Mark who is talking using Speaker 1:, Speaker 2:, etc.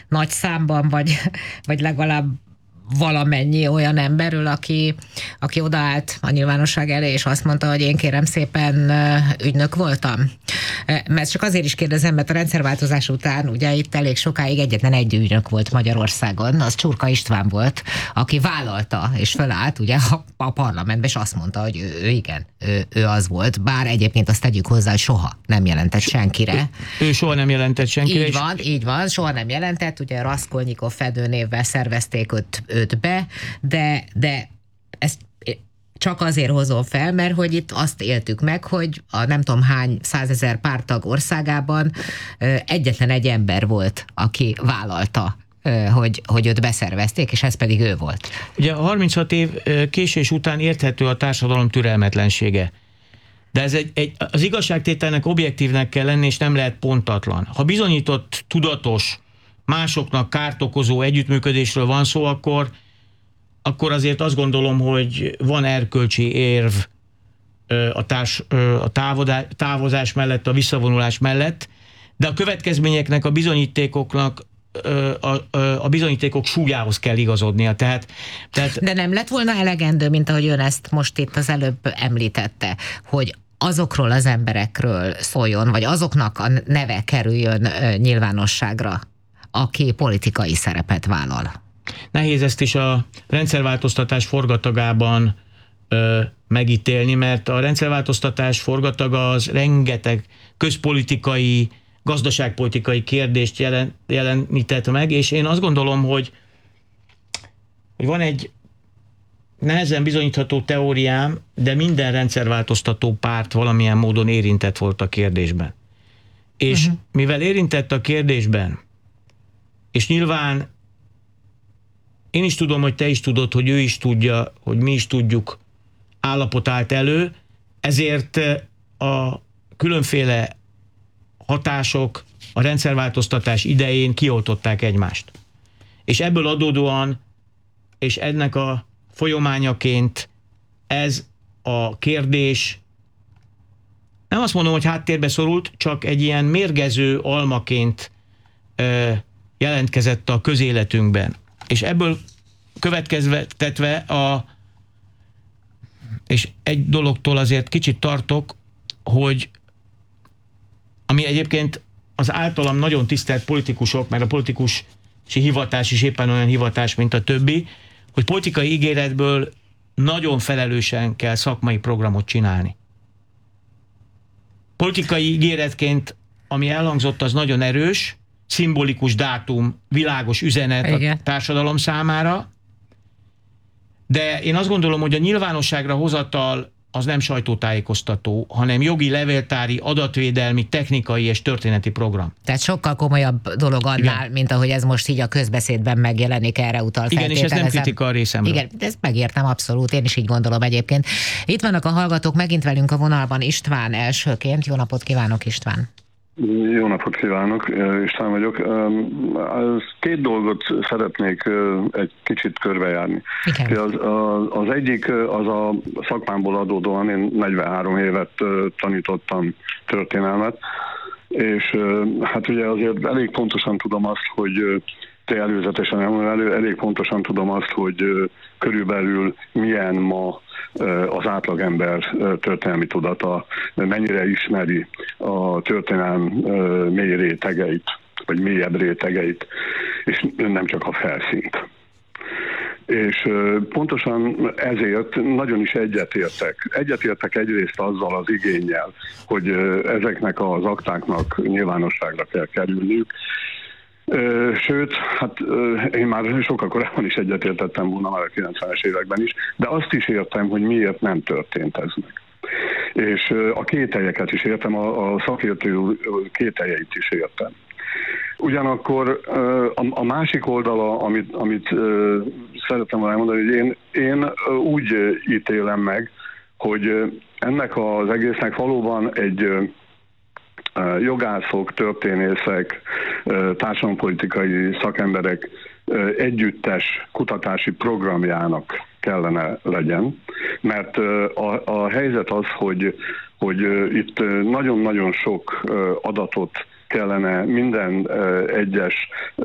Speaker 1: nagy számban, vagy legalább valamennyi olyan emberről, aki odaállt a nyilvánosság elé, és azt mondta, hogy én kérem szépen ügynök voltam. Mert csak azért is kérdezem, mert a rendszerváltozás után ugye itt elég sokáig egyetlen egy ügynök volt Magyarországon, az Csurka István volt, aki vállalta, és fölállt ugye a parlamentbe, és azt mondta, hogy ő igen, ő az volt, bár egyébként azt tegyük hozzá, hogy soha nem jelentett senkire.
Speaker 2: Ő soha nem jelentett senkire.
Speaker 1: Így van, soha nem jelentett, ugye Raskolnikov fedőnévvel szervezték őt be, de ezt csak azért hozom fel, mert hogy itt azt éltük meg, hogy a nem tudom hány 100 000 párttag országában egyetlen egy ember volt, aki vállalta, hogy őt beszervezték, és ez pedig ő volt.
Speaker 2: Ugye 36 év késés után érthető a társadalom türelmetlensége. De ez az igazságtételnek objektívnek kell lenni, és nem lehet pontatlan. Ha bizonyított, tudatos, másoknak kárt okozó együttműködésről van szó, akkor azért azt gondolom, hogy van erkölcsi érv a távozás mellett, a visszavonulás mellett, de a következményeknek, a bizonyítékoknak a bizonyítékok súlyához kell igazodnia. Tehát...
Speaker 1: De nem lett volna elegendő, mint ahogy ön ezt most itt az előbb említette, hogy azokról az emberekről szóljon, vagy azoknak a neve kerüljön nyilvánosságra, aki politikai szerepet vállal?
Speaker 2: Nehéz ezt is a rendszerváltoztatás forgatagában megítélni, mert a rendszerváltoztatás forgataga az rengeteg közpolitikai, gazdaságpolitikai kérdést jelenített meg, és én azt gondolom, hogy van egy nehezen bizonyítható teóriám, de minden rendszerváltoztató párt valamilyen módon érintett volt a kérdésben. És mivel érintett a kérdésben, és nyilván én is tudom, hogy te is tudod, hogy ő is tudja, hogy mi is tudjuk, állapot állt elő, ezért a különféle hatások a rendszerváltoztatás idején kioltották egymást. És ebből adódóan, és ennek a folyamányaként ez a kérdés, nem azt mondom, hogy háttérbe szorult, csak egy ilyen mérgező almaként jelentkezett a közéletünkben. És ebből következtetve és egy dologtól azért kicsit tartok, hogy ami egyébként az általam nagyon tisztelt politikusok, mert a politikusi hivatás is éppen olyan hivatás, mint a többi, hogy politikai ígéretből nagyon felelősen kell szakmai programot csinálni. Politikai ígéretként, ami elhangzott, az nagyon erős, szimbolikus dátum, világos üzenet a társadalom számára, de én azt gondolom, hogy a nyilvánosságra hozatal az nem sajtótájékoztató, hanem jogi, levéltári, adatvédelmi, technikai és történeti program.
Speaker 1: Tehát sokkal komolyabb dolog annál, mint ahogy ez most így a közbeszédben megjelenik, erre utal.
Speaker 2: Igen, és ez nem kritika a részemről.
Speaker 1: Igen, ezt megértem abszolút, én is így gondolom egyébként. Itt vannak a hallgatók, megint velünk a vonalban István elsőként. Jó napot kívánok, István!
Speaker 3: Jó napot kívánok, István vagyok. Két dolgot szeretnék egy kicsit körbejárni. Az egyik az a szakmámból adódóan, én 43 évet tanítottam történelmet, és hát ugye azért elég pontosan tudom azt, hogy te előzetesen elég pontosan tudom azt, hogy körülbelül milyen ma az átlagember történelmi tudata, mennyire ismeri a történelem mély rétegeit, vagy mélyebb rétegeit, és nem csak a felszínt. És pontosan ezért nagyon is egyetértek. Egyetértek egyrészt azzal az igénnyel, hogy ezeknek az aktáknak nyilvánosságra kell kerülniük. Sőt, hát én már sokkal korábban is egyetértettem volna, már a 90-es években is, de azt is értem, hogy miért nem történt ez meg. És a kételyeket is értem, a szakértő kételyeit is értem. Ugyanakkor a másik oldala, amit szerettem volna elmondani, hogy én úgy ítélem meg, hogy ennek az egésznek valóban egy jogászok, történészek, társadalompolitikai szakemberek együttes kutatási programjának kellene legyen, mert a helyzet az, hogy itt nagyon-nagyon sok adatot kellene minden egyes